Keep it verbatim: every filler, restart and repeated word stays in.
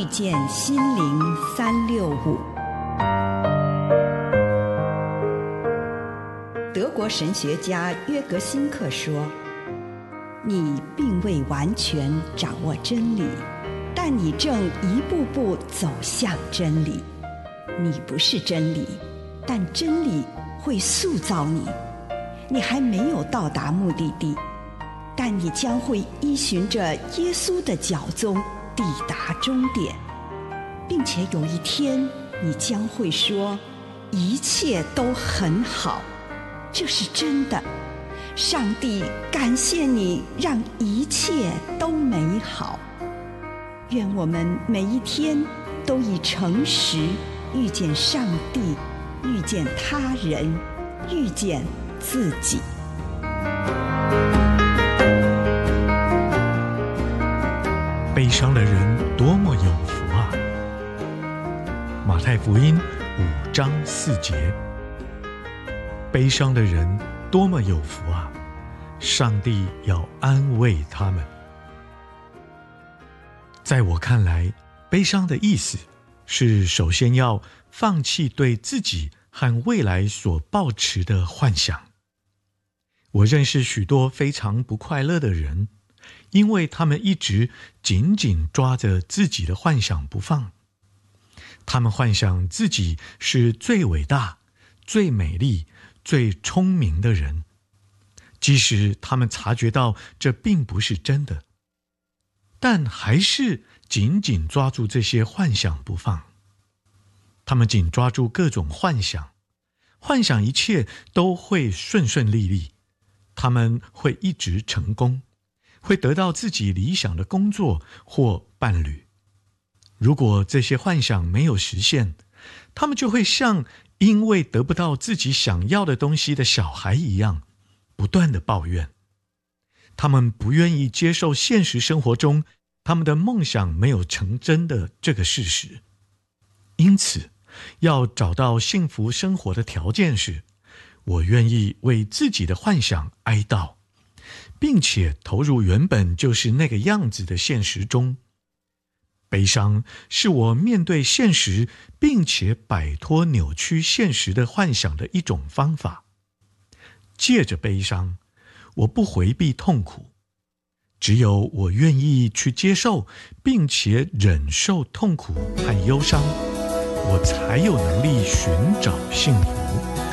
见心灵三六五。德国神学家约格辛克说，你并未完全掌握真理，但你正一步步走向真理。你不是真理，但真理会塑造你。你还没有到达目的地，但你将会依循着耶稣的脚踪抵达终点，并且有一天你将会说，一切都很好。这是真的。上帝感谢你，让一切都美好。愿我们每一天都以诚实遇见上帝，遇见他人，遇见自己。 悲伤的人多么有福啊！马太福音五章四节。悲伤的人多么有福啊！上帝要安慰他们。在我看来，悲伤的意思是首先要放弃对自己和未来所抱持的幻想。我认识许多非常不快乐的人，因为他们一直紧紧抓着自己的幻想不放。他们幻想自己是最伟大、最美丽、最聪明的人，即使他们察觉到这并不是真的，但还是紧紧抓住这些幻想不放。他们紧抓住各种幻想，幻想一切都会顺顺利利，他们会一直成功，会得到自己理想的工作或伴侣。如果这些幻想没有实现，他们就会像因为得不到自己想要的东西的小孩一样，不断地抱怨。他们不愿意接受现实生活中他们的梦想没有成真的这个事实。因此，要找到幸福生活的条件是，我愿意为自己的幻想哀悼，并且投入原本就是那个样子的现实中。悲伤是我面对现实，并且摆脱扭曲现实的幻想的一种方法。借着悲伤，我不回避痛苦，只有我愿意去接受，并且忍受痛苦和忧伤，我才有能力寻找幸福。